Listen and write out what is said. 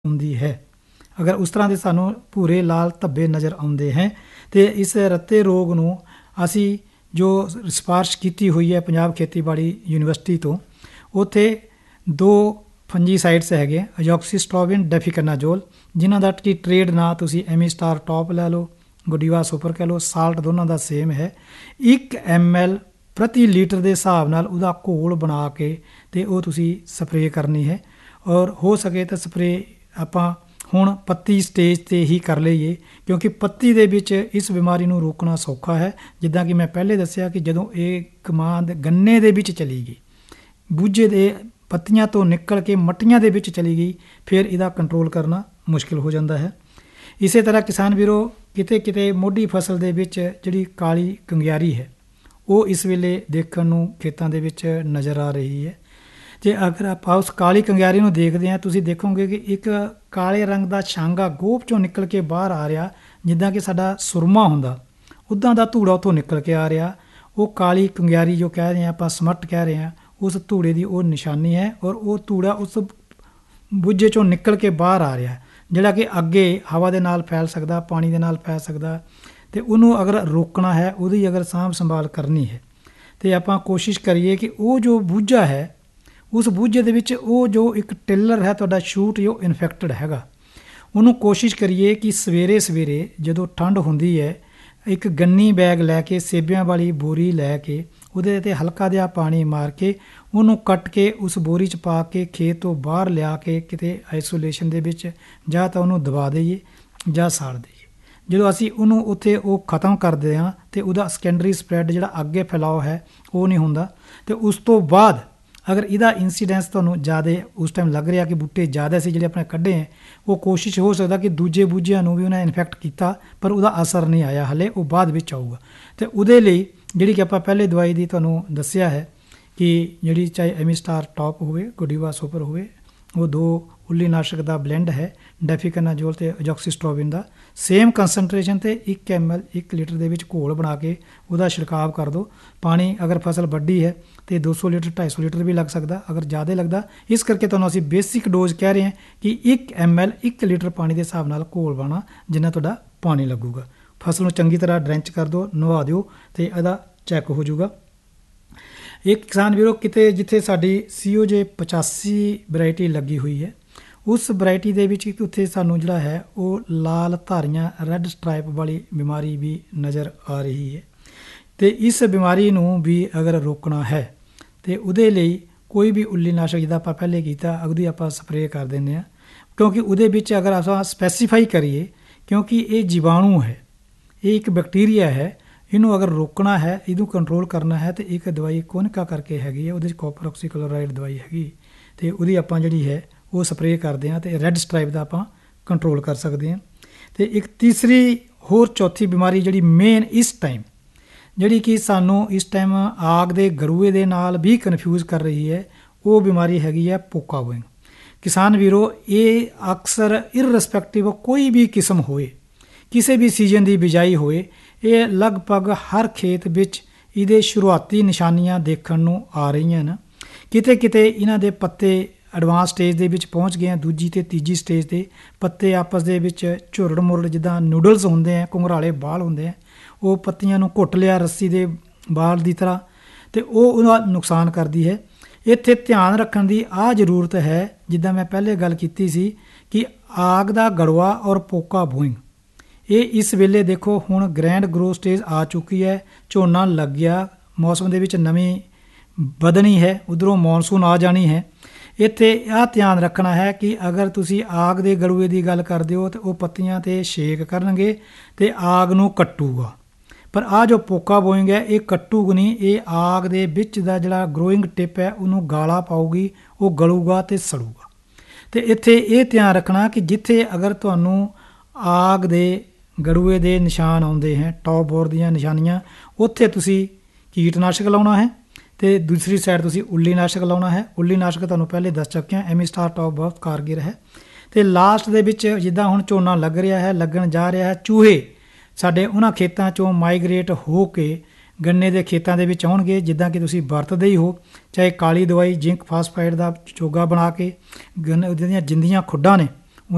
ਹੁੰਦੀ ਹੈ। ਅਗਰ ਉਸ ਤਰ੍ਹਾਂ ਦੇ ਸਾਨੂੰ ਭੂਰੇ ਲਾਲ ਧੱਬੇ ਨਜ਼ਰ ਆਉਂਦੇ ਹੈ ਅਤੇ ਇਸ ਰੱਤੇ ਰੋਗ ਨੂੰ ਅਸੀਂ ਜੋ ਸਿਫਾਰਿਸ਼ ਕੀਤੀ ਹੋਈ ਹੈ ਪੰਜਾਬ ਖੇਤੀਬਾੜੀ ਯੂਨੀਵਰਸਿਟੀ ਤੋਂ, ਉੱਥੇ 2 ਫੰਜੀਸਾਈਡਸ ਹੈਗੇ, ਅਜੋਕਸੀਸਟ੍ਰੋਬਿਨ, ਡੈਫੀਕਨਾਜੋਲ, ਜਿਨ੍ਹਾਂ ਦਾ ਕਿ ਟ੍ਰੇਡ ਨਾਂ ਤੁਸੀਂ ਐਮੀਸਟਾਰ ਟੌਪ ਲੈ ਲਓ, ਗੋਡੀਵਾ ਸੁਪਰ ਕਹਿ ਲਓ, ਸਾਲਟ ਦੋਨਾਂ ਦਾ ਸੇਮ ਹੈ। 1 ml ਪ੍ਰਤੀ ਲੀਟਰ ਦੇ ਹਿਸਾਬ ਨਾਲ ਉਹਦਾ ਘੋਲ ਬਣਾ ਕੇ ਅਤੇ ਉਹ ਤੁਸੀਂ ਸਪਰੇਅ ਕਰਨੀ ਹੈ। ਔਰ ਹੋ ਸਕੇ ਤਾਂ ਸਪਰੇਅ ਆਪਾਂ ਹੁਣ ਪੱਤੀ ਸਟੇਜ 'ਤੇ ਹੀ ਕਰ ਲਈਏ, ਕਿਉਂਕਿ ਪੱਤੀ ਦੇ ਵਿੱਚ ਇਸ ਬਿਮਾਰੀ ਨੂੰ ਰੋਕਣਾ ਸੌਖਾ ਹੈ। ਜਿੱਦਾਂ ਕਿ ਮੈਂ ਪਹਿਲੇ ਦੱਸਿਆ ਕਿ ਜਦੋਂ ਇਹ ਕਮਾਂਦ ਗੰਨੇ ਦੇ ਵਿੱਚ ਚਲੀ ਗਈ, ਬੂਝੇ ਦੇ ਪੱਤੀਆਂ ਤੋਂ ਨਿਕਲ ਕੇ ਮੱਟੀਆਂ ਦੇ ਵਿੱਚ ਚਲੀ ਗਈ, ਫਿਰ ਇਹਦਾ ਕੰਟਰੋਲ ਕਰਨਾ ਮੁਸ਼ਕਿਲ ਹੋ ਜਾਂਦਾ ਹੈ। ਇਸੇ ਤਰ੍ਹਾਂ ਕਿਸਾਨ ਵੀਰੋ, ਕਿਤੇ ਕਿਤੇ ਮੋਢੀ ਫਸਲ ਦੇ ਵਿੱਚ ਜਿਹੜੀ ਕਾਲੀ ਕੰਗਿਆਰੀ ਹੈ ਉਹ ਇਸ ਵੇਲੇ ਦੇਖਣ ਨੂੰ ਖੇਤਾਂ ਦੇ ਵਿੱਚ ਨਜ਼ਰ ਆ ਰਹੀ ਹੈ। ਜੇ ਅਗਰ ਆਪਾਂ ਉਸ ਕਾਲੀ ਕੰਗਿਆਰੀ ਨੂੰ ਦੇਖਦੇ ਹਾਂ, ਤੁਸੀਂ ਦੇਖੋਗੇ ਕਿ ਇੱਕ ਕਾਲੇ ਰੰਗ ਦਾ ਛਾਂਗਾ ਗੋਭ 'ਚੋਂ ਨਿਕਲ ਕੇ ਬਾਹਰ ਆ ਰਿਹਾ, ਜਿੱਦਾਂ ਕਿ ਸਾਡਾ ਸੁਰਮਾ ਹੁੰਦਾ ਉੱਦਾਂ ਦਾ ਧੂੜਾ ਉੱਥੋਂ ਨਿਕਲ ਕੇ ਆ ਰਿਹਾ। ਉਹ ਕਾਲੀ ਕੰਗਿਆਰੀ ਜੋ ਕਹਿ ਰਹੇ ਹਾਂ ਆਪਾਂ, ਸਮੱਟ ਕਹਿ ਰਹੇ ਹਾਂ, ਉਸ ਧੂੜੇ ਦੀ ਉਹ ਨਿਸ਼ਾਨੀ ਹੈ। ਔਰ ਉਹ ਧੂੜਾ ਉਸ ਬੁੱਝੇ 'ਚੋਂ ਨਿਕਲ ਕੇ ਬਾਹਰ ਆ ਰਿਹਾ, ਜਿਹੜਾ ਕਿ ਅੱਗੇ ਹਵਾ ਦੇ ਨਾਲ ਫੈਲ ਸਕਦਾ, ਪਾਣੀ ਦੇ ਨਾਲ ਫੈਲ ਸਕਦਾ। ਅਤੇ ਉਹਨੂੰ ਅਗਰ ਰੋਕਣਾ ਹੈ, ਉਹਦੀ ਅਗਰ ਸਾਂਭ ਸੰਭਾਲ ਕਰਨੀ ਹੈ, ਅਤੇ ਆਪਾਂ ਕੋਸ਼ਿਸ਼ ਕਰੀਏ ਕਿ ਉਹ ਜੋ ਬੂਝਾ ਹੈ, ਉਸ ਬੂਝੇ ਦੇ ਵਿੱਚ ਉਹ ਜੋ ਇੱਕ ਟਿੱਲਰ ਹੈ ਤੁਹਾਡਾ ਸ਼ੂਟ ਜੋ ਇਨਫੈਕਟਡ ਹੈਗਾ, ਉਹਨੂੰ ਕੋਸ਼ਿਸ਼ ਕਰੀਏ ਕਿ ਸਵੇਰੇ ਸਵੇਰੇ ਜਦੋਂ ਠੰਡ ਹੁੰਦੀ ਹੈ, ਇੱਕ ਗੰਨੀ ਬੈਗ ਲੈ ਕੇ, ਸੇਬਿਆਂ ਵਾਲੀ ਬੋਰੀ ਲੈ ਕੇ, ਉਹਦੇ 'ਤੇ ਹਲਕਾ ਜਿਹਾ ਪਾਣੀ ਮਾਰ ਕੇ ਉਹਨੂੰ ਕੱਟ ਕੇ ਉਸ ਬੋਰੀ 'ਚ ਪਾ ਕੇ ਖੇਤ ਤੋਂ ਬਾਹਰ ਲਿਆ ਕੇ ਕਿਤੇ ਆਈਸੋਲੇਸ਼ਨ ਦੇ ਵਿੱਚ ਜਾਂ ਤਾਂ ਉਹਨੂੰ ਦਬਾ ਦੇਈਏ ਜਾਂ ਸਾੜ ਦੇਈਏ। ਜਦੋਂ ਅਸੀਂ ਉਹਨੂੰ ਉੱਥੇ ਉਹ ਖ਼ਤਮ ਕਰਦੇ ਹਾਂ ਅਤੇ ਉਹਦਾ ਸੈਕੰਡਰੀ ਸਪਰੈਡ ਜਿਹੜਾ ਅੱਗੇ ਫੈਲਾਓ ਹੈ ਉਹ ਨਹੀਂ ਹੁੰਦਾ। ਅਤੇ ਉਸ ਤੋਂ ਬਾਅਦ ਅਗਰ ਇਹਦਾ ਇੰਸੀਡੈਂਸ ਤੁਹਾਨੂੰ ਜ਼ਿਆਦਾ ਉਸ ਟਾਈਮ ਲੱਗ ਰਿਹਾ ਕਿ ਬੂਟੇ ਜ਼ਿਆਦਾ ਸੀ ਜਿਹੜੇ ਆਪਣੇ ਕੱਢੇ ਹੈ, ਉਹ ਕੋਸ਼ਿਸ਼ ਹੋ ਸਕਦਾ ਕਿ ਦੂਜੇ ਬੂਝਿਆਂ ਨੂੰ ਵੀ ਉਹਨਾਂ ਇਨਫੈਕਟ ਕੀਤਾ ਪਰ ਉਹਦਾ ਅਸਰ ਨਹੀਂ ਆਇਆ, ਹਾਲੇ ਉਹ ਬਾਅਦ ਵਿੱਚ ਆਊਗਾ। ਅਤੇ ਉਹਦੇ ਲਈ ਜਿਹੜੀ ਕਿ ਆਪਾਂ ਪਹਿਲੇ ਦਵਾਈ ਦੀ ਤੁਹਾਨੂੰ ਦੱਸਿਆ ਹੈ ਕਿ ਜਿਹੜੀ ਚਾਹੇ ਐਮੀਸਟਾਰ ਟੌਪ ਹੋਵੇ, ਗੋਡੀਵਾ ਸੁਪਰ ਹੋਵੇ, ਉਹ 2 ਉੱਲੀ ਨਾਸ਼ਕ ਦਾ ਬਲੈਂਡ ਹੈ, ਡੈਫੀਕਨਾਜੋਲ ਅਤੇ ਅਜੋਕਸੀਸਟ੍ਰੋਬਿਨ ਦਾ ਸੇਮ ਕੰਸਨਟ੍ਰੇਸ਼ਨ 'ਤੇ 1 ml 1 ਲੀਟਰ ਦੇ ਵਿੱਚ ਘੋਲ ਬਣਾ ਕੇ ਉਹਦਾ ਛਿੜਕਾਵ ਕਰ ਦਿਓ। ਪਾਣੀ ਅਗਰ ਫਸਲ ਵੱਡੀ ਹੈ ਅਤੇ 200 ਲੀਟਰ 250 ਲੀਟਰ ਵੀ ਲੱਗ ਸਕਦਾ, ਅਗਰ ਜ਼ਿਆਦਾ ਲੱਗਦਾ। ਇਸ ਕਰਕੇ ਤੁਹਾਨੂੰ ਅਸੀਂ ਬੇਸਿਕ ਡੋਜ਼ ਕਹਿ ਰਹੇ ਹਾਂ ਕਿ 1 ml 1 ਲੀਟਰ ਪਾਣੀ ਦੇ ਹਿਸਾਬ ਨਾਲ ਘੋਲ ਪਾਉਣਾ, ਜਿੰਨਾ ਤੁਹਾਡਾ ਪਾਣੀ ਲੱਗੂਗਾ। ਫਸਲ ਨੂੰ ਚੰਗੀ ਤਰ੍ਹਾਂ ਡਰੈਂਚ ਕਰ ਦਿਓ, ਨਵਾ ਦਿਓ ਅਤੇ ਇਹਦਾ ਚੈੱਕ ਹੋ ਜਾਊਗਾ। ਇੱਕ ਕਿਸਾਨ ਵੀਰੋ, ਕਿਤੇ ਜਿੱਥੇ ਸਾਡੀ COJ 85 ਵੈਰਾਈਟੀ ਲੱਗੀ ਹੋਈ ਹੈ, ਉਸ ਵੈਰਾਈਟੀ ਦੇ ਵਿੱਚ ਉੱਥੇ ਸਾਨੂੰ ਜਿਹੜਾ ਹੈ ਉਹ ਲਾਲ ਧਾਰੀਆਂ ਰੈੱਡ ਸਟਰਾਈਪ ਵਾਲੀ ਬਿਮਾਰੀ ਵੀ ਨਜ਼ਰ ਆ ਰਹੀ ਹੈ। ਅਤੇ ਇਸ ਬਿਮਾਰੀ ਨੂੰ ਵੀ ਅਗਰ ਰੋਕਣਾ ਹੈ ਅਤੇ ਉਹਦੇ ਲਈ ਕੋਈ ਵੀ ਉੱਲੀ ਨਾਸ਼ਕ ਜਿੱਦਾਂ ਆਪਾਂ ਪਹਿਲੇ ਕੀਤਾ ਉਹਦੀ ਆਪਾਂ ਸਪਰੇਅ ਕਰ ਦਿੰਦੇ ਹਾਂ, ਕਿਉਂਕਿ ਉਹਦੇ ਵਿੱਚ ਅਗਰ ਆਪਾਂ ਸਪੈਸੀਫਾਈ ਕਰੀਏ, ਕਿਉਂਕਿ ਇਹ ਜੀਵਾਣੂ ਹੈ, ਇਹ ਇੱਕ ਬੈਕਟੀਰੀਆ ਹੈ, ਇਹਨੂੰ ਅਗਰ ਰੋਕਣਾ ਹੈ, ਇਹਨੂੰ ਕੰਟਰੋਲ ਕਰਨਾ ਹੈ, ਅਤੇ ਇੱਕ ਦਵਾਈ ਕੋਨਿਕਾ ਕਰਕੇ ਹੈਗੀ ਹੈ, ਉਹਦੇ 'ਚ ਕਾਪਰ ਆਕਸੀਕਲੋਰਾਈਡ ਦਵਾਈ ਹੈਗੀ, ਅਤੇ ਉਹਦੀ ਆਪਾਂ ਜਿਹੜੀ ਹੈ ਉਹ ਸਪਰੇਅ ਕਰਦੇ ਹਾਂ ਅਤੇ ਰੈੱਡ ਸਟਰਾਈਪ ਦਾ ਆਪਾਂ ਕੰਟਰੋਲ ਕਰ ਸਕਦੇ ਹਾਂ। ਅਤੇ ਇੱਕ ਤੀਸਰੀ ਹੋਰ ਚੌਥੀ ਬਿਮਾਰੀ ਜਿਹੜੀ ਮੇਨ ਇਸ ਟਾਈਮ, ਜਿਹੜੀ ਕਿ ਸਾਨੂੰ ਇਸ ਟਾਈਮ ਆਗ ਦੇ ਗਰੂਏ ਦੇ ਨਾਲ ਵੀ ਕਨਫਿਊਜ਼ ਕਰ ਰਹੀ ਹੈ, ਉਹ ਬਿਮਾਰੀ ਹੈਗੀ ਹੈ ਪੋਕਾ ਬੋਇੰਗ। ਕਿਸਾਨ ਵੀਰੋ, ਇਹ ਅਕਸਰ ਇਰਰਿਸਪੈਕਟਿਵ ਕੋਈ ਵੀ ਕਿਸਮ ਹੋਏ, ਕਿਸੇ ਵੀ ਸੀਜ਼ਨ ਦੀ ਬਿਜਾਈ ਹੋਏ, ਇਹ ਲਗਭਗ ਹਰ ਖੇਤ ਵਿੱਚ ਇਹਦੇ ਸ਼ੁਰੂਆਤੀ ਨਿਸ਼ਾਨੀਆਂ ਦੇਖਣ ਨੂੰ ਆ ਰਹੀਆਂ ਨੇ। ਕਿਤੇ ਕਿਤੇ ਇਹਨਾਂ ਦੇ ਪੱਤੇ ਐਡਵਾਂਸ ਸਟੇਜ ਦੇ ਵਿੱਚ ਪਹੁੰਚ ਗਏ ਆ, ਦੂਜੀ ਅਤੇ ਤੀਜੀ ਸਟੇਜ 'ਤੇ ਪੱਤੇ ਆਪਸ ਦੇ ਵਿੱਚ ਝੁਰੜ ਮੁਰੜ ਜਿੱਦਾਂ ਨੂਡਲਸ ਹੁੰਦੇ ਆ, ਘੁੰਗਰਾਲੇ ਬਾਲ ਹੁੰਦੇ ਆ, ਉਹ ਪੱਤੀਆਂ ਨੂੰ ਘੁੱਟ ਲਿਆ ਰੱਸੀ ਦੇ ਬਾਲ ਦੀ ਤਰ੍ਹਾਂ, ਅਤੇ ਉਹ ਉਹਦਾ ਨੁਕਸਾਨ ਕਰਦੀ ਹੈ। ਇੱਥੇ ਧਿਆਨ ਰੱਖਣ ਦੀ ਆਹ ਜ਼ਰੂਰਤ ਹੈ, ਜਿੱਦਾਂ ਮੈਂ ਪਹਿਲੇ ਗੱਲ ਕੀਤੀ ਸੀ ਕਿ ਆਗ ਦਾ ਗੜਵਾ ਔਰ ਪੋਕਾ ਬੋਇੰਗ, ਇਹ ਇਸ ਵੇਲੇ ਦੇਖੋ ਹੁਣ ਗ੍ਰੈਂਡ ਗਰੋ ਸਟੇਜ ਆ ਚੁੱਕੀ ਹੈ, ਝੋਨਾ ਲੱਗ ਗਿਆ, ਮੌਸਮ ਦੇ ਵਿੱਚ ਨਵੀਂ ਵਧਣੀ ਹੈ, ਉੱਧਰੋਂ ਮੌਨਸੂਨ ਆ ਜਾਣੀ ਹੈ। ਇੱਥੇ ਆਹ ਧਿਆਨ ਰੱਖਣਾ ਹੈ ਕਿ ਅਗਰ ਤੁਸੀਂ ਆਗ ਦੇ ਗੜੂਏ ਦੀ ਗੱਲ ਕਰਦੇ ਹੋ ਤਾਂ ਉਹ ਪੱਤੀਆਂ 'ਤੇ ਛੇਕ ਕਰਨਗੇ ਅਤੇ ਆਗ ਨੂੰ ਕੱਟੂਗਾ, ਪਰ ਆਹ ਜੋ ਪੋਕਾ ਬੋਇੰਗ ਹੈ ਇਹ ਕੱਟੂਗਾ ਨਹੀਂ, ਇਹ ਆਗ ਦੇ ਵਿੱਚ ਦਾ ਜਿਹੜਾ ਗਰੋਇੰਗ ਟਿਪ ਹੈ ਉਹਨੂੰ ਗਾਲਾ ਪਾਊਗੀ, ਉਹ ਗਲੂਗਾ ਅਤੇ ਸੜੂਗਾ। ਅਤੇ ਇੱਥੇ ਇਹ ਧਿਆਨ ਰੱਖਣਾ ਕਿ ਜਿੱਥੇ ਅਗਰ ਤੁਹਾਨੂੰ ਆਗ ਦੇ ਗੜੂਏ ਦੇ ਨਿਸ਼ਾਨ ਆਉਂਦੇ ਹੈ, ਟੌਪ ਬੋਰ ਦੀਆਂ ਨਿਸ਼ਾਨੀਆਂ, ਉੱਥੇ ਤੁਸੀਂ ਕੀਟਨਾਸ਼ਕ ਲਾਉਣਾ ਹੈ ਅਤੇ ਦੂਸਰੀ ਸਾਈਡ ਤੁਸੀਂ ਉੱਲੀ ਨਾਸ਼ਕ ਲਾਉਣਾ ਹੈ। ਉੱਲੀ ਨਾਸ਼ਕ ਤੁਹਾਨੂੰ ਪਹਿਲੇ ਦੱਸ ਚੁੱਕਿਆ, ਐਮੀਸਟਾਰ ਟੌਪ ਬਹੁਤ ਕਾਰਗਰ ਹੈ। ਅਤੇ ਲਾਸਟ ਦੇ ਵਿੱਚ ਜਿੱਦਾਂ ਹੁਣ ਝੋਨਾ ਲੱਗ ਰਿਹਾ ਹੈ, ਲੱਗਣ ਜਾ ਰਿਹਾ ਹੈ, ਚੂਹੇ ਸਾਡੇ ਉਹਨਾਂ ਖੇਤਾਂ 'ਚੋਂ ਮਾਈਗ੍ਰੇਟ ਹੋ ਕੇ ਗੰਨੇ ਦੇ ਖੇਤਾਂ ਦੇ ਵਿੱਚ ਆਉਣਗੇ, ਜਿੱਦਾਂ ਕਿ ਤੁਸੀਂ ਵਰਤਦੇ ਹੀ ਹੋ, ਚਾਹੇ ਕਾਲੀ ਦਵਾਈ ਜ਼ਿੰਕ ਫਾਸਫਾਈਡ ਦਾ ਚੋਗਾ ਬਣਾ ਕੇ, ਗੰਨੇ ਦੀਆਂ ਜਿੰਦੀਆਂ ਖੁੱਡਾਂ ਨੇ